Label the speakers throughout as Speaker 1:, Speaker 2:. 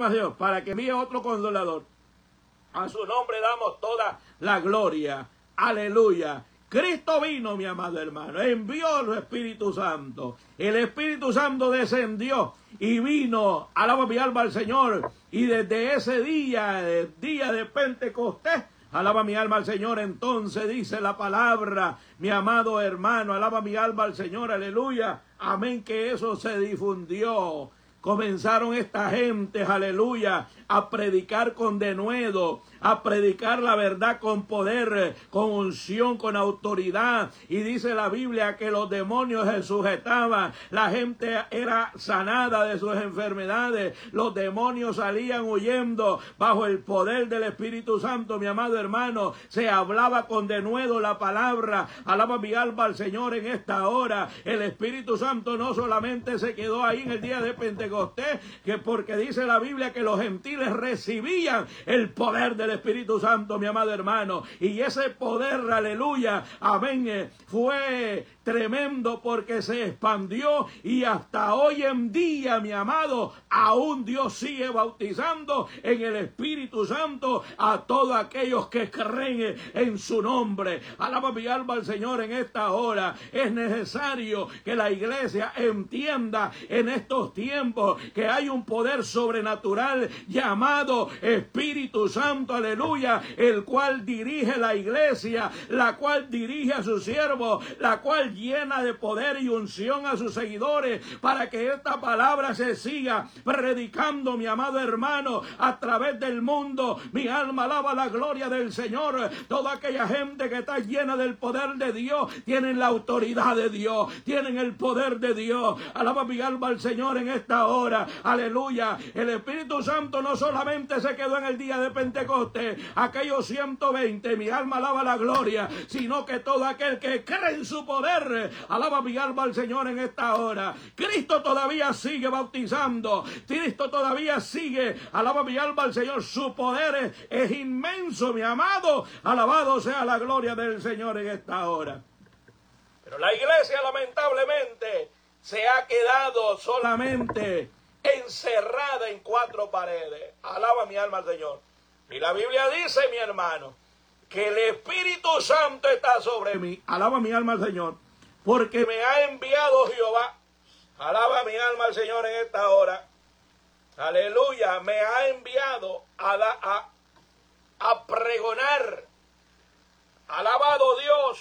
Speaker 1: alma al Señor, para que envíe otro consolador. A su nombre damos toda la gloria. Aleluya. Cristo vino, mi amado hermano, envió el Espíritu Santo. El Espíritu Santo descendió y vino, alaba mi alma al Señor. Y desde ese día, el día de Pentecostés, alaba mi alma al Señor. Entonces dice la palabra, mi amado hermano, alaba mi alma al Señor, aleluya. Amén, que eso se difundió. Comenzaron esta gente, aleluya, a predicar con denuedo, a predicar la verdad con poder, con unción, con autoridad. Y dice la Biblia que los demonios se sujetaban, la gente era sanada de sus enfermedades, los demonios salían huyendo bajo el poder del Espíritu Santo, mi amado hermano. Se hablaba con denuedo la palabra. Alaba mi alma al Señor en esta hora. El Espíritu Santo no solamente se quedó ahí en el día de Pentecostés, que porque dice la Biblia que los gentiles recibían el poder del Espíritu Santo, mi amado hermano, y ese poder, aleluya, amén, fue tremendo porque se expandió y hasta hoy en día, mi amado, aún Dios sigue bautizando en el Espíritu Santo a todos aquellos que creen en su nombre. Alaba mi alma al Señor en esta hora. Es necesario que la iglesia entienda en estos tiempos que hay un poder sobrenatural llamado Espíritu Santo, aleluya, el cual dirige la iglesia, la cual dirige a sus siervos, la cual llena de poder y unción a sus seguidores para que esta palabra se siga predicando, mi amado hermano, a través del mundo. Mi alma alaba la gloria del Señor. Toda aquella gente que está llena del poder de Dios, tienen la autoridad de Dios, tienen el poder de Dios. Alaba mi alma al Señor en esta hora, aleluya. El Espíritu Santo no solamente se quedó en el día de Pentecostés, aquellos 120, mi alma alaba la gloria, sino que todo aquel que cree en su poder, alaba mi alma al Señor en esta hora. Cristo todavía sigue bautizando, Cristo todavía sigue, alaba mi alma al Señor. Su poder es inmenso, mi amado, alabado sea la gloria del Señor en esta hora. Pero la iglesia lamentablemente se ha quedado solamente encerrada en cuatro paredes. Alaba mi alma al Señor. Y la Biblia dice, mi hermano, que el Espíritu Santo está sobre mí. Alaba mi alma al Señor, porque me ha enviado Jehová. Alaba mi alma al Señor en esta hora. Aleluya, me ha enviado a pregonar. Alabado Dios.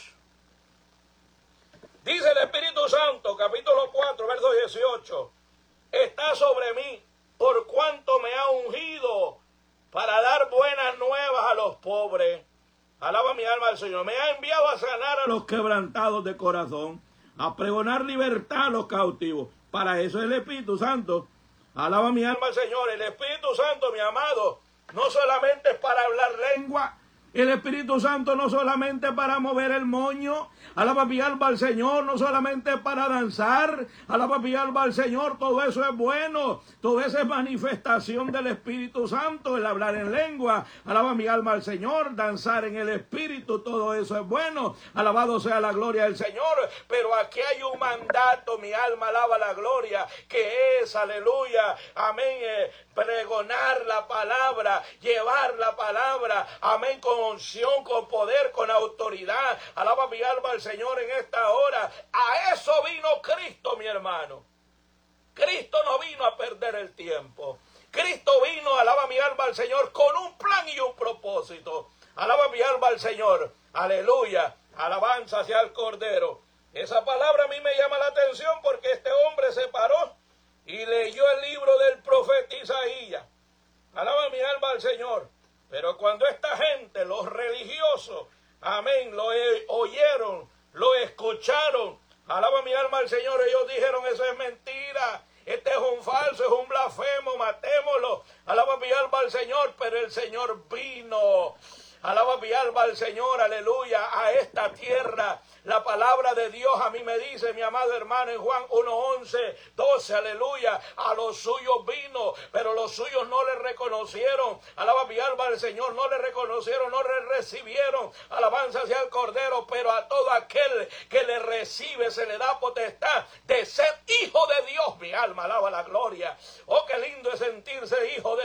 Speaker 1: Dice el Espíritu Santo, capítulo 4, verso 18. Está sobre mí, por cuanto me ha ungido para dar buenas nuevas a los pobres. Alaba mi alma al Señor. Me ha enviado a sanar a los quebrantados de corazón, a pregonar libertad a los cautivos. Para eso es el Espíritu Santo. Alaba mi alma al Señor. El Espíritu Santo, mi amado, no solamente es para hablar lengua. El Espíritu Santo no solamente para mover el moño. Alaba mi alma al Señor, no solamente para danzar. Alaba mi alma al Señor, todo eso es bueno. Todo eso es manifestación del Espíritu Santo, el hablar en lengua. Alaba mi alma al Señor, danzar en el Espíritu, todo eso es bueno. Alabado sea la gloria del Señor. Pero aquí hay un mandato, mi alma alaba la gloria, que es, aleluya, amén, pregonar la palabra, llevar la palabra, amén, con unción, con poder, con autoridad. Alaba mi alma al Señor en esta hora. A eso vino Cristo, mi hermano. Cristo no vino a perder el tiempo. Cristo vino, alaba mi alma al Señor, con un plan y un propósito. Alaba mi alma al Señor. Aleluya. Alabanza hacia el Cordero. Esa palabra a mí me llama la atención porque este hombre se paró y leyó el libro del profeta Isaías. Alaba mi alma al Señor. Pero cuando esta gente, los religiosos, amén, lo oyeron, lo escucharon, alaba mi alma al Señor, ellos dijeron, eso es mentira, este es un falso, es un blasfemo, matémoslo. Alaba mi alma al Señor, pero el Señor vino. Alaba mi alma al Señor, aleluya, a esta tierra. La palabra de Dios a mí me dice, mi amado hermano, en Juan 1:11, 12, aleluya, a los suyos vino, pero los suyos no le reconocieron. Alaba mi alma al Señor, no le reconocieron, no le recibieron. Alabanza hacia el Cordero, pero a todo aquel que le recibe se le da potestad de ser hijo de Dios. Mi alma alaba la gloria. Oh, qué lindo es sentirse hijo de